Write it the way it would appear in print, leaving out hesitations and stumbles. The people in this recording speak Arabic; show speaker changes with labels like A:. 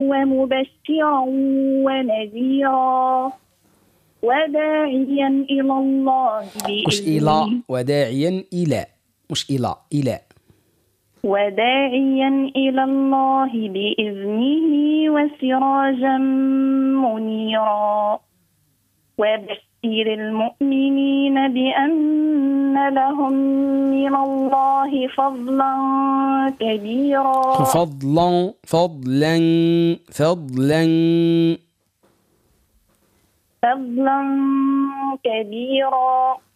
A: ومبشرا ونذيرا وداعيا إلى الله
B: مش إلى،
A: بإذنه
B: وداعيا إلى، مش إلى، إلى.
A: وداعيا إلى الله بإذنه وسراجا منيرا وبشر المؤمنين بأن لهم من الله فضلا كبيرا.
B: فضلا فضلا فضلا
A: فضلا كبيرا.